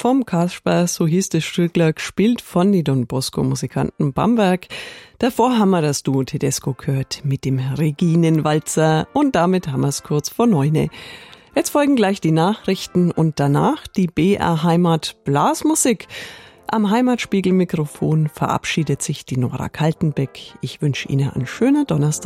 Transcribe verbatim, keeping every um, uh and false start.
vom Kasper, so hieß das Stückler, gespielt von die Don Bosco-Musikanten Bamberg. Davor haben wir das Duo Tedesco gehört mit dem Reginenwalzer und damit haben wir es kurz vor neune. Jetzt folgen gleich die Nachrichten und danach die B R Heimat Blasmusik. Am Heimatspiegelmikrofon verabschiedet sich die Nora Kaltenbeck. Ich wünsche Ihnen einen schönen Donnerstag.